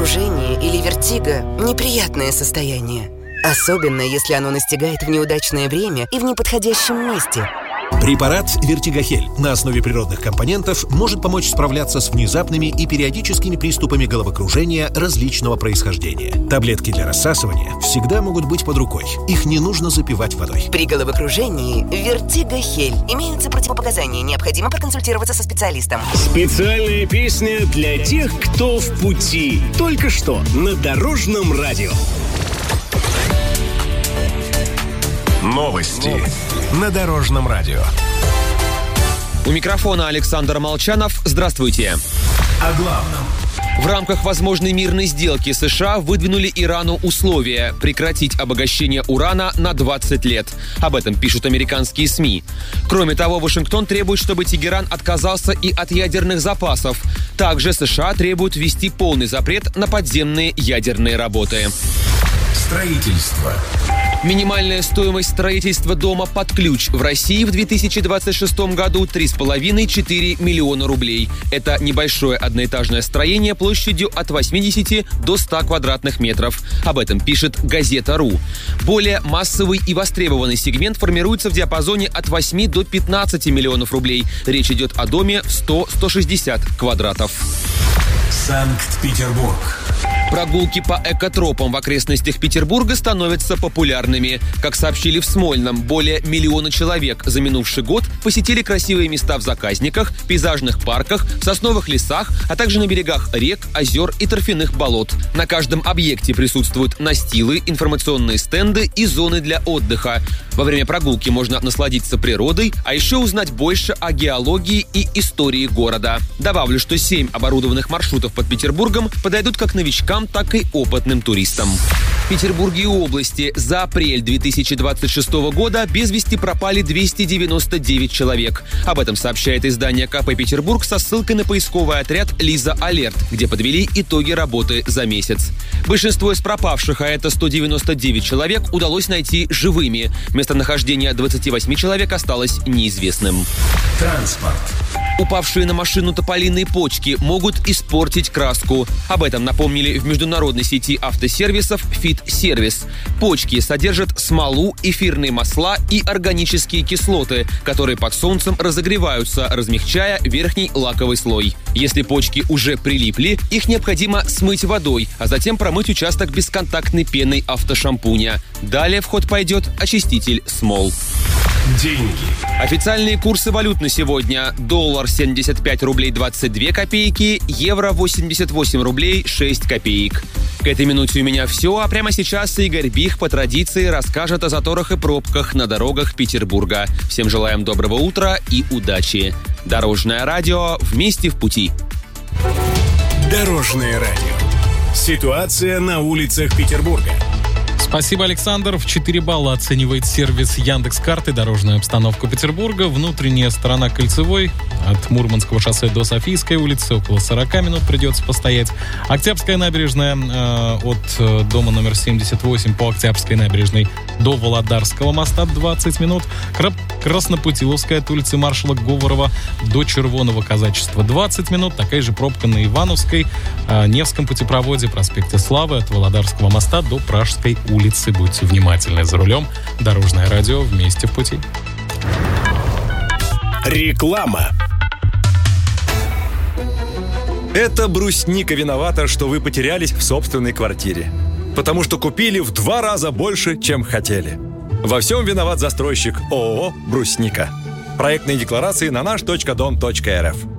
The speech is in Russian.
головокружение или вертиго – неприятное состояние. Особенно, если оно настигает в неудачное время и в неподходящем месте. Препарат «Вертигохель» на основе природных компонентов может помочь справляться с внезапными и периодическими приступами головокружения различного происхождения. Таблетки для рассасывания всегда могут быть под рукой. Их не нужно запивать водой. При головокружении «Вертигохель». Имеются противопоказания. Необходимо проконсультироваться со специалистом. Специальная песня для тех, кто в пути. Только что на Дорожном радио. Новости на Дорожном радио. У микрофона Александр Молчанов. Здравствуйте. О главном. В рамках возможной мирной сделки США выдвинули Ирану условия прекратить обогащение урана на 20 лет. Об этом пишут американские СМИ. Кроме того, Вашингтон требует, чтобы Тегеран отказался и от ядерных запасов. Также США требуют ввести полный запрет на подземные ядерные работы. Строительство. Минимальная стоимость строительства дома под ключ в России в 2026 году 3,5-4 миллиона рублей. Это небольшое одноэтажное строение площадью от 80 до 100 квадратных метров. Об этом пишет Газета.ру. Более массовый и востребованный сегмент формируется в диапазоне от 8 до 15 миллионов рублей. Речь идет о доме в 100-160 квадратов. Санкт-Петербург. Прогулки по экотропам в окрестностях Петербурга становятся популярными. Как сообщили в Смольном, более 1 миллиона человек за минувший год посетили красивые места в заказниках, пейзажных парках, в сосновых лесах, а также на берегах рек, озер и торфяных болот. На каждом объекте присутствуют настилы, информационные стенды и зоны для отдыха. Во время прогулки можно насладиться природой, а еще узнать больше о геологии и истории города. Добавлю, что 7 оборудованных маршрутов под Петербургом подойдут как новичкам, так и опытным туристам. В Петербурге и области за апрель 2026 года без вести пропали 299 человек. Об этом сообщает издание КП «Петербург» со ссылкой на поисковый отряд «Лиза Алерт», где подвели итоги работы за месяц. Большинство из пропавших, а это 199 человек, удалось найти живыми. Местонахождение 28 человек осталось неизвестным. Транспорт. Упавшие на машину тополиные почки могут испортить краску. Об этом напомнили в международной сети автосервисов «Фит-сервис». Почки содержат смолу, эфирные масла и органические кислоты, которые под солнцем разогреваются, размягчая верхний лаковый слой. Если почки уже прилипли, их необходимо смыть водой, а затем промыть участок бесконтактной пеной автошампуня. Далее в ход пойдет очиститель смол. Деньги. Официальные курсы валют на сегодня. Доллар 75 рублей 22 копейки, евро 88 рублей 6 копеек. К этой минуте у меня все, а прямо сейчас Игорь Бих по традиции расскажет о заторах и пробках на дорогах Петербурга. Всем желаем доброго утра и удачи. Дорожное радио. Вместе в пути. Дорожное радио. Ситуация на улицах Петербурга. Спасибо, Александр. В 4 балла оценивает сервис Яндекс.Карты дорожную обстановку Петербурга. Внутренняя сторона Кольцевой от Мурманского шоссе до Софийской улицы около 40 минут придется постоять. Октябрьская набережная от дома номер 78 по Октябрьской набережной до Володарского моста 20 минут. Краснопутиловская от улицы маршала Говорова до Червоного казачества 20 минут. Такая же пробка на Ивановской, Невском путепроводе, проспекте Славы от Володарского моста до Пражской улицы. Будьте внимательны за рулем. Дорожное радио. Вместе в пути. Реклама. Это брусника виновата, что вы потерялись в собственной квартире. Потому что купили в 2 раза больше, чем хотели. Во всем виноват застройщик ООО «Брусника». Проектные декларации на наш.дом.рф.